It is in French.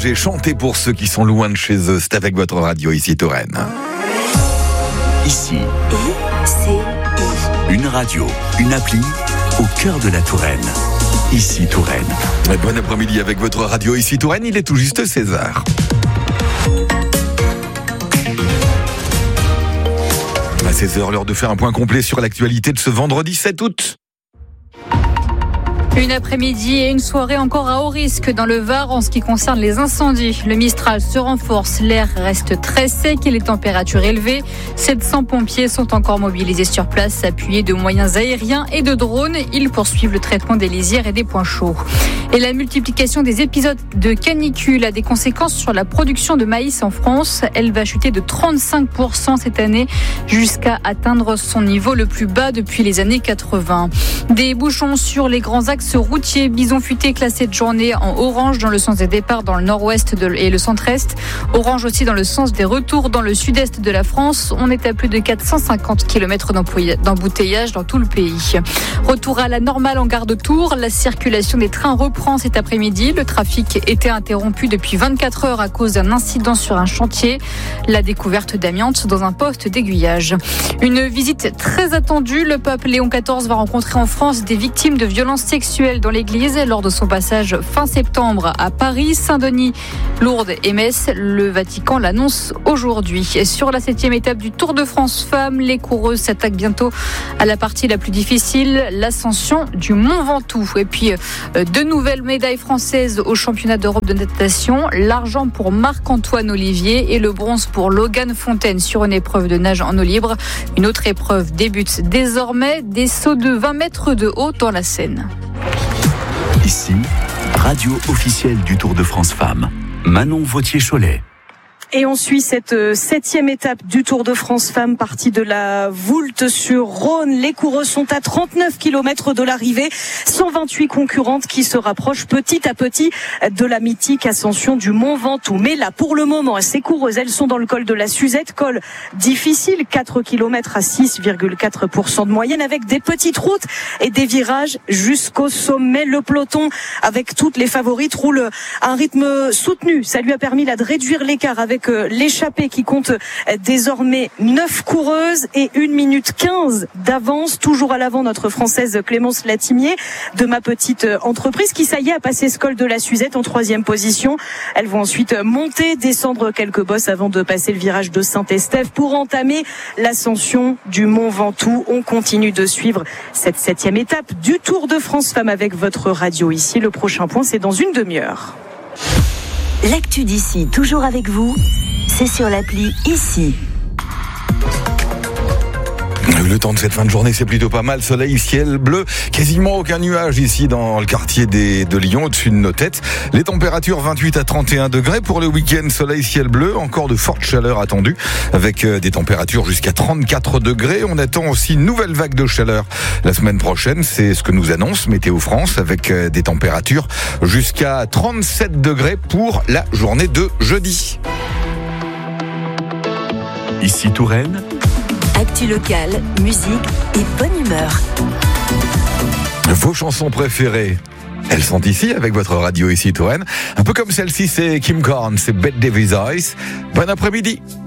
J'ai chanté pour ceux qui sont loin de chez eux. C'est avec votre radio ici Touraine. Ici, une radio, une appli au cœur de la Touraine. Ici Touraine. Bon après-midi avec votre radio ici Touraine. Il est tout juste 16h. À 16h, l'heure de faire un point complet sur l'actualité de ce vendredi 7 août. Une après-midi et une soirée encore à haut risque dans le Var en ce qui concerne les incendies. Le Mistral se renforce, l'air reste très sec et les températures élevées. 700 pompiers sont encore mobilisés sur place, appuyés de moyens aériens et de drones. Ils poursuivent le traitement des lisières et des points chauds. Et la multiplication des épisodes de canicule a des conséquences sur la production de maïs en France. Elle va chuter de 35% cette année jusqu'à atteindre son niveau le plus bas depuis les années 80. Des bouchons sur les grands axes routiers. Bison futé classé cette journée en orange dans le sens des départs dans le nord-ouest et le centre-est. Orange aussi dans le sens des retours dans le sud-est de la France. On est à plus de 450 km d'embouteillage dans tout le pays. Retour à la normale en gare de Tours. La circulation des trains reprend cet après-midi. Le trafic était interrompu depuis 24 heures à cause d'un incident sur un chantier. La découverte d'amiante dans un poste d'aiguillage. Une visite très attendue. Le pape Léon XIV va rencontrer en France des victimes de violences sexuelles dans l'église lors de son passage fin septembre à Paris, Saint-Denis, Lourdes et Metz. Le Vatican l'annonce aujourd'hui. Et sur la 7e étape du Tour de France Femmes, les coureuses s'attaquent bientôt à la partie la plus difficile, l'ascension du Mont Ventoux. Et puis, deux nouvelles médailles françaises au championnat d'Europe de natation. L'argent pour Marc-Antoine Olivier et le bronze pour Logan Fontaine sur une épreuve de nage en eau libre. Une autre épreuve débute désormais, des sauts de 20 mètres de haut dans la Seine. Ici, radio officielle du Tour de France Femmes. Manon Vautier-Cholet. Et on suit cette 7e étape du Tour de France Femmes, partie de la Voulte-sur-Rhône. Les coureuses sont à 39 km de l'arrivée. 128 concurrentes qui se rapprochent petit à petit de la mythique ascension du Mont Ventoux. Mais là, pour le moment, ces coureuses, elles sont dans le col de la Suzette. Col difficile, 4 km à 6,4% de moyenne, avec des petites routes et des virages jusqu'au sommet. Le peloton, avec toutes les favorites, roule à un rythme soutenu. Ça lui a permis là de réduire l'écart avec l'échappée qui compte désormais 9 coureuses et 1 minute 15 d'avance. Toujours à l'avant notre Française Clémence Latimier de Ma Petite Entreprise qui, ça y est, a passé ce col de la Suzette en 3e position. Elles vont ensuite monter, descendre quelques bosses avant de passer le virage de Saint-Estève pour entamer l'ascension du Mont Ventoux. On continue de suivre cette 7e étape du Tour de France Femmes avec votre radio ici. Le prochain point, c'est dans une demi-heure. L'actu d'ici, toujours avec vous, c'est sur l'appli Ici. Le temps de cette fin de journée, c'est plutôt pas mal. Soleil, ciel bleu, quasiment aucun nuage ici dans le quartier de Lyon, au-dessus de nos têtes. Les températures 28 à 31 degrés pour le week-end. Soleil, ciel bleu, encore de fortes chaleurs attendues avec des températures jusqu'à 34 degrés. On attend aussi une nouvelle vague de chaleur la semaine prochaine. C'est ce que nous annonce Météo France avec des températures jusqu'à 37 degrés pour la journée de jeudi. Ici Touraine. Actu locale, musique et bonne humeur. Vos chansons préférées, elles sont ici avec votre radio ici Touraine. Un peu comme celle-ci, c'est Kim Carnes, c'est Bette Davis Eyes. Bon après-midi.